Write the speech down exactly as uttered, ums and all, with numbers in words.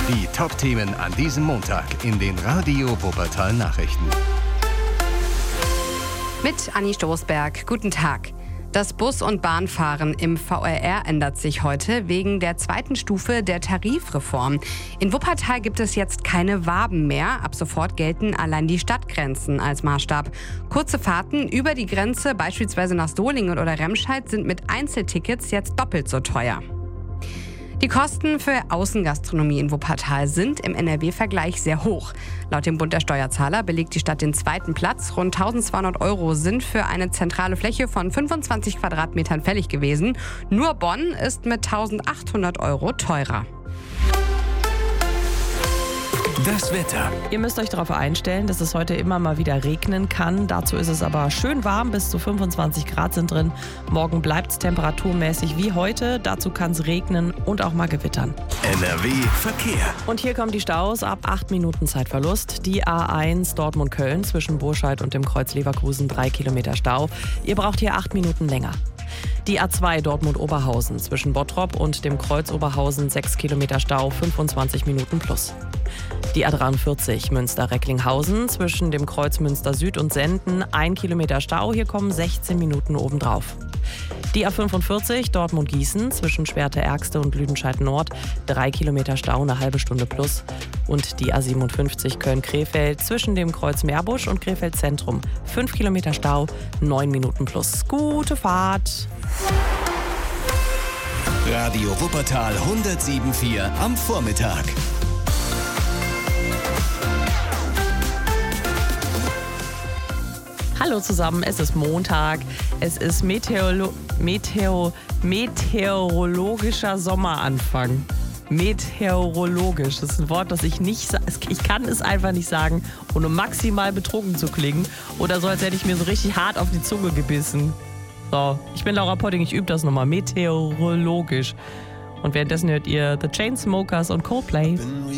Die Top-Themen an diesem Montag in den Radio Wuppertal Nachrichten. Mit Anni Stoßberg. Guten Tag. Das Bus- und Bahnfahren im V R R ändert sich heute wegen der zweiten Stufe der Tarifreform. In Wuppertal gibt es jetzt keine Waben mehr. Ab sofort gelten allein die Stadtgrenzen als Maßstab. Kurze Fahrten über die Grenze, beispielsweise nach Solingen oder Remscheid, sind mit Einzeltickets jetzt doppelt so teuer. Die Kosten für Außengastronomie in Wuppertal sind im N R W-Vergleich sehr hoch. Laut dem Bund der Steuerzahler belegt die Stadt den zweiten Platz. Rund eintausendzweihundert Euro sind für eine zentrale Fläche von fünfundzwanzig Quadratmetern fällig gewesen. Nur Bonn ist mit eintausendachthundert Euro teurer. Das Wetter. Ihr müsst euch darauf einstellen, dass es heute immer mal wieder regnen kann. Dazu ist es aber schön warm, bis zu fünfundzwanzig Grad sind drin. Morgen bleibt es temperaturmäßig wie heute. Dazu kann es regnen und auch mal gewittern. N R W Verkehr. Und hier kommen die Staus ab acht Minuten Zeitverlust. Die A eins Dortmund-Köln zwischen Burscheid und dem Kreuz Leverkusen drei Kilometer Stau. Ihr braucht hier acht Minuten länger. Die A zwei Dortmund-Oberhausen zwischen Bottrop und dem Kreuz Oberhausen sechs Kilometer Stau, fünfundzwanzig Minuten plus. Die A dreiundvierzig Münster-Recklinghausen zwischen dem Kreuz Münster Süd und Senden ein Kilometer Stau, hier kommen sechzehn Minuten obendrauf. Die A fünfundvierzig Dortmund-Gießen zwischen Schwerte-Ergste und Lüdenscheid-Nord drei Kilometer Stau, eine halbe Stunde plus. Und die A siebenundfünfzig Köln-Krefeld zwischen dem Kreuz Meerbusch und Krefeld Zentrum fünf Kilometer Stau, neun Minuten plus. Gute Fahrt! Radio Wuppertal hundertsieben Komma vier am Vormittag. Hallo zusammen, es ist Montag, es ist Meteorolo- Meteo- meteorologischer Sommeranfang. Meteorologisch, das ist ein Wort, das ich nicht, ich kann es einfach nicht sagen, ohne maximal betrunken zu klingen oder so, als hätte ich mir so richtig hart auf die Zunge gebissen. So, ich bin Laura Podding, ich übe das nochmal, meteorologisch. Und währenddessen hört ihr The Chainsmokers und Coldplay.